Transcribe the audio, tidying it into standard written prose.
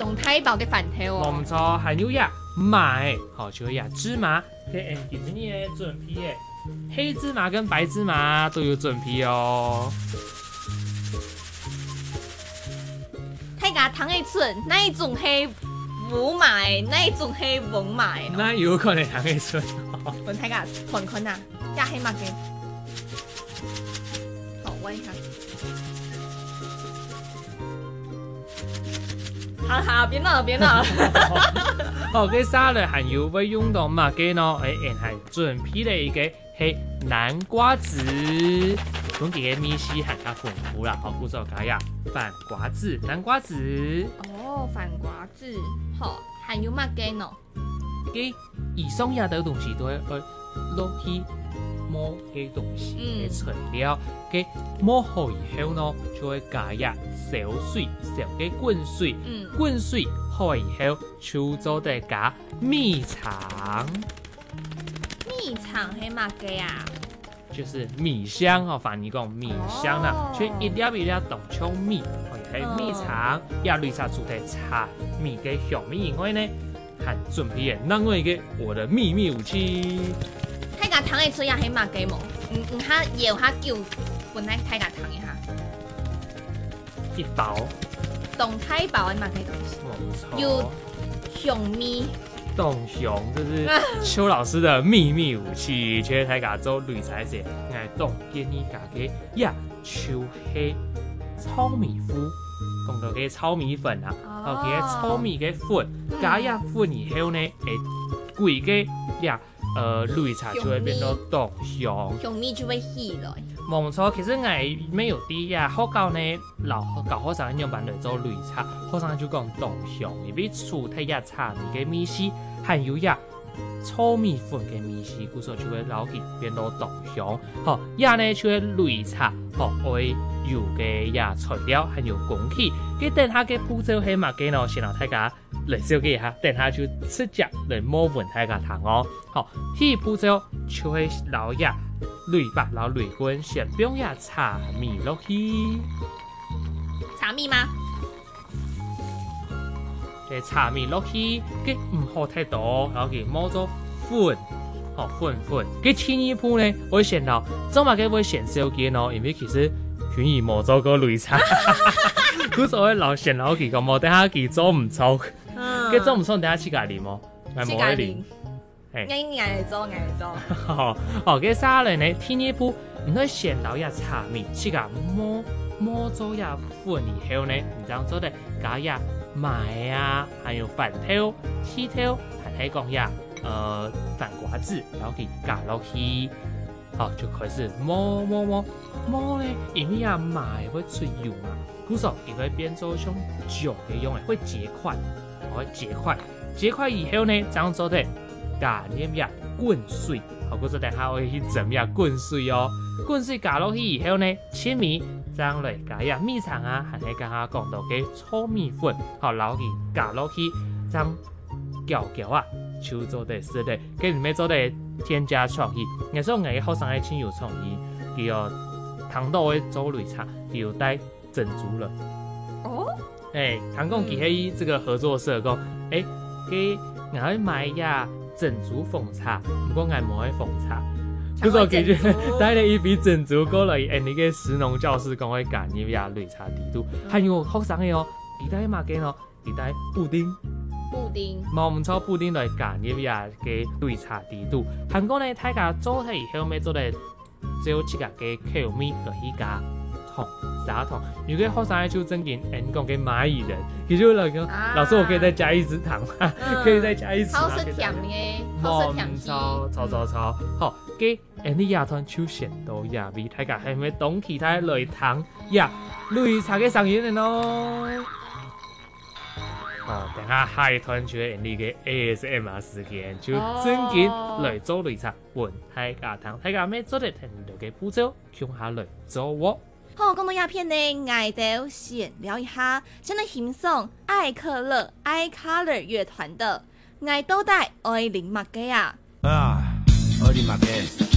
动态包嘅饭条哦。 冇错，还有呀麻的，好就呀芝麻，给今天的准备的黑芝麻跟白芝麻都有准备哦。 睇下糖嘅笋，那一种系无麻的，那一种系黄麻的。 那有可能糖的笋哦。 我睇下看啊，加黑麻嘅。好，闻一下。好，别闹了，别闹了。 好，嘅沙律还有要用到乜嘅呢？系准备的一个系南瓜子，咁佢嘅米絲係較豐富啦。好，故做加呀番瓜子、南瓜子。 哦，番瓜子，好，还有乜嘅呢？ 嘅以上呀的東西都係落去磨嘅東西嘅材料，嘅磨好以後呢，就會加呀燒水，燒嘅滾水，滾水好以後，就做得加米腸。 米腸係乜嘅啊？ 就是米香哦，反正講米香啦，所以一粒一粒當像米，係米腸，也類似煮嘅茶米嘅香味以外呢，還準備嘅另外一個我的秘密武器。 睇下糖嘅水也係乜嘅冇？唔下搖下叫，本來睇下糖一下。 一包。 動態包係乜嘅東西？ 冇錯。 有香味。 董熊，这是邱老师的秘密武器。其实睇下做擂茶時，我董建議家嘅呀，就係糙米糊，講到嘅糙米粉啊，後嘅糙米嘅粉，加呀粉以後呢，貴嘅呀，擂茶就會變到董熊， 香味就會起來。 冇錯，其實我沒有啲呀，學校呢教學生用辦嚟做擂茶，學生就講董熊，因為除睇呀茶米嘅米絲。還有呀，糙米粉嘅米絲，故所就會撈起變到董熊。好，呀呢就會擂茶，好會有嘅呀材料，還有工具。佢等下嘅步驟係乜嘅呢？先讓大家嚟了解一下，等下就直接嚟摸勻大家睇哦。好，第一步驟就會撈呀擂吧，撈擂棍，先將呀茶米落去。 茶米嗎？ 嘅茶米落去，佢唔好太多，然後佢摸咗粉，粉。佢第一步呢，我先到，做乜嘅會先燒嘅呢？因為其實佢而冇做過擂茶，佢所謂留先留佢個冇，等下佢做唔錯，佢做唔錯，等下自家練喎，係冇得練。 嚟做。 好，嘅沙律呢，第一步唔可以先留一茶米，自家摸咗一粉以後呢，然之後做得加一麥啊，還有飯條、絲條，還係講呀，番瓜子，然後給加落去，好就開始摸呢，因為啊麥會出油嘛，故所也會變做像酒嘅樣嘅，會結塊以後呢，這樣做得加點呀滾水，好，故所等下我去整呀滾水哦，滾水加落去以後呢，切米。這樣嚟加呀米腸啊，還係剛剛講到嘅糙米粉，好撈佢加落去，這樣攪啊，就做得是的，跟裡面做得添加創意。有時候我嘅學生係真有創意，佢有糖豆嘅做擂茶，佢有帶珍珠了。 哦， 唐講佢喺這個合作社講，佢我要買呀珍珠鳳茶，不過我冇喺鳳茶。不過佢就帶了一筆珍珠過來，你嘅食農教師講會揀一下擂茶地圖，還有學生嘅哦，佢帶乜嘅咯？佢帶布丁，冇唔錯，布丁來揀一下嘅擂茶地圖。韓國呢，大家做起以後咪做得只有自家嘅口味落去加糖、砂糖。如果學生就正經，你講嘅螞蟻人，佢就來講，老師我可以再加一支糖嗎？可以再加一支糖。 好是甜嘅，好是甜雞。 炒，好。嘅，你牙團就顯到牙味，大家係咪懂其他擂糖呀擂茶嘅成員嘅咯？等下下一團就係你嘅 ASMR 時間，就正經嚟做擂茶，換大家糖，大家咩做得停留嘅步驟，向下嚟做喎。 好，講到鴉片呢，我哋閒聊一下，真係欣賞愛可樂 iColor 樂團的《愛倒帶愛零麥嘅啊》。 愛零麥嘅。